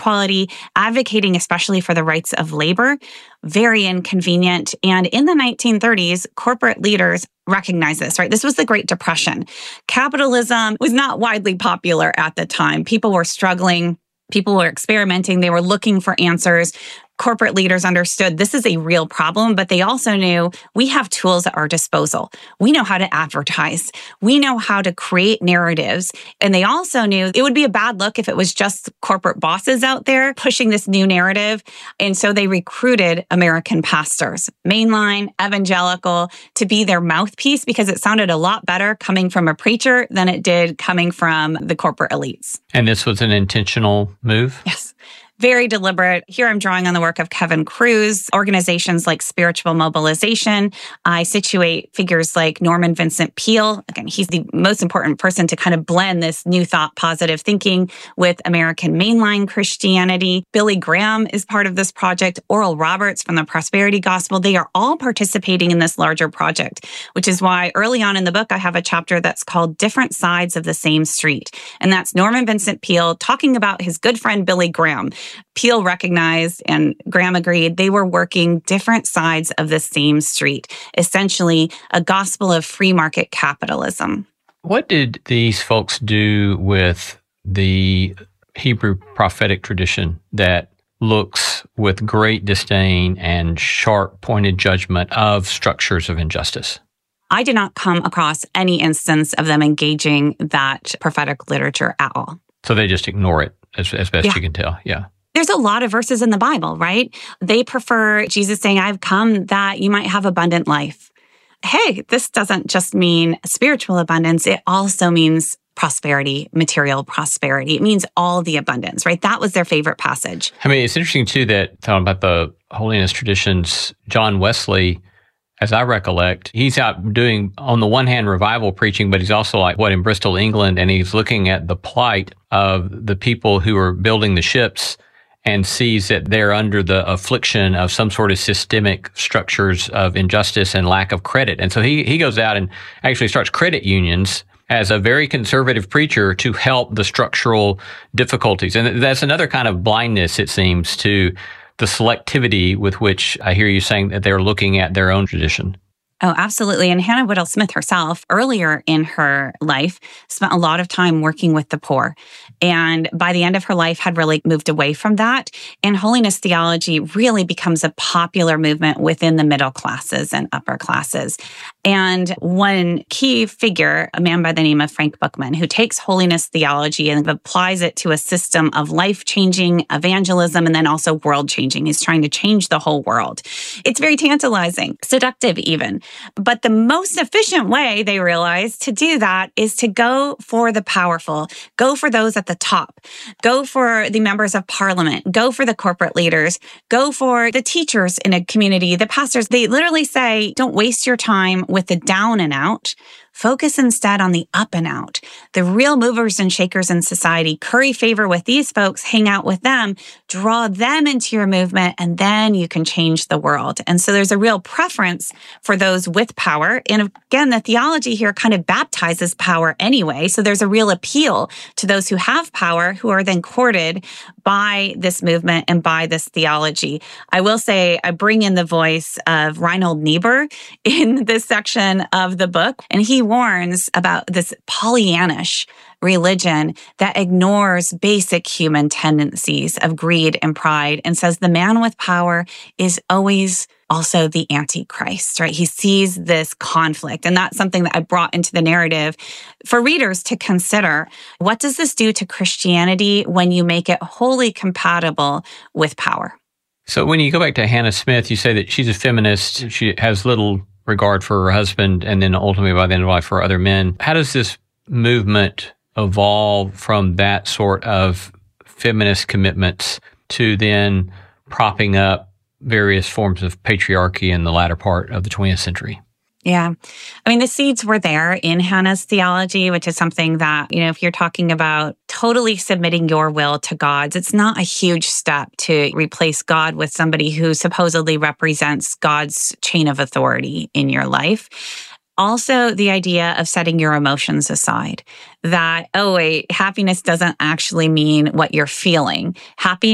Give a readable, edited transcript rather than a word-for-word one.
equality, advocating especially for the rights of labor. Very inconvenient. And in the 1930s, corporate leaders recognized this, right? This was the Great Depression. Capitalism was not widely popular at the time. People were struggling. People were experimenting. They were looking for answers. Corporate leaders understood this is a real problem, but they also knew we have tools at our disposal. We know how to advertise. We know how to create narratives. And they also knew it would be a bad look if it was just corporate bosses out there pushing this new narrative. And so they recruited American pastors, mainline, evangelical, to be their mouthpiece because it sounded a lot better coming from a preacher than it did coming from the corporate elites. And this was an intentional move? Yes. Very deliberate. Here I'm drawing on the work of Kevin Kruse, organizations like Spiritual Mobilization. I situate figures like Norman Vincent Peale. Again, he's the most important person to kind of blend this new thought, positive thinking with American mainline Christianity. Billy Graham is part of this project. Oral Roberts from the Prosperity Gospel. They are all participating in this larger project, which is why early on in the book, I have a chapter that's called Different Sides of the Same Street. And that's Norman Vincent Peale talking about his good friend, Billy Graham. Peale recognized, and Graham agreed, they were working different sides of the same street, essentially a gospel of free market capitalism. What did these folks do with the Hebrew prophetic tradition that looks with great disdain and sharp, pointed judgment of structures of injustice? I did not come across any instance of them engaging that prophetic literature at all. So they just ignore it as best you can tell. Yeah. There's a lot of verses in the Bible, right? They prefer Jesus saying, I've come that you might have abundant life. Hey, this doesn't just mean spiritual abundance. It also means prosperity, material prosperity. It means all the abundance, right? That was their favorite passage. I mean, it's interesting too that talking about the holiness traditions, John Wesley, as I recollect, he's out doing, on the one hand, revival preaching, but he's also in Bristol, England, and he's looking at the plight of the people who are building the ships and sees that they're under the affliction of some sort of systemic structures of injustice and lack of credit. And so he goes out and actually starts credit unions as a very conservative preacher to help the structural difficulties. And that's another kind of blindness, it seems, to the selectivity with which I hear you saying that they're looking at their own tradition. Oh, absolutely. And Hannah Whittle Smith herself, earlier in her life, spent a lot of time working with the poor. And by the end of her life, had really moved away from that. And holiness theology really becomes a popular movement within the middle classes and upper classes. And one key figure, a man by the name of Frank Bookman, who takes holiness theology and applies it to a system of life-changing evangelism and then also world-changing. He's trying to change the whole world. It's very tantalizing, seductive even. But the most efficient way, they realize, to do that is to go for the powerful, go for those at the top, go for the members of parliament, go for the corporate leaders, go for the teachers in a community, the pastors. They literally say, don't waste your time with the down and out. Focus instead on the up and out. The real movers and shakers in society. Curry favor with these folks, hang out with them, draw them into your movement, and then you can change the world. And so there's a real preference for those with power. And again, the theology here kind of baptizes power anyway. So there's a real appeal to those who have power, who are then courted by this movement and by this theology. I will say I bring in the voice of Reinhold Niebuhr in this section of the book, and he warns about this Pollyannish religion that ignores basic human tendencies of greed and pride and says the man with power is always also the Antichrist, right? He sees this conflict. And that's something that I brought into the narrative for readers to consider. What does this do to Christianity when you make it wholly compatible with power? So when you go back to Hannah Smith, you say that she's a feminist. She has little regard for her husband, and then ultimately by the end of life for other men. How does this movement evolve from that sort of feminist commitments to then propping up various forms of patriarchy in the latter part of the 20th century? Yeah. I mean, the seeds were there in Hannah's theology, which is something that, if you're talking about totally submitting your will to God's, it's not a huge step to replace God with somebody who supposedly represents God's chain of authority in your life. Also, the idea of setting your emotions aside, that, happiness doesn't actually mean what you're feeling. Happy